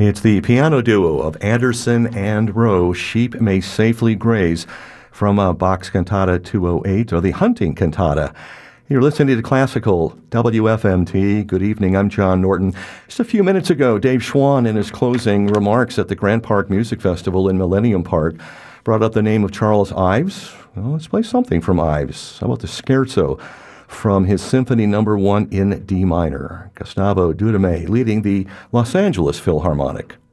It's the piano duo of Anderson and Rowe, Sheep May Safely Graze, from Bach's Cantata 208, or the Hunting Cantata. You're listening to Classical WFMT. Good evening, I'm John Norton. Just a few minutes ago, Dave Schwann, in his closing remarks at the Grant Park Music Festival in Millennium Park, brought up the name of Charles Ives. Well, let's play something from Ives. How about the Scherzo from his Symphony No. 1 in D minor? Gustavo Dudamel leading the Los Angeles Philharmonic.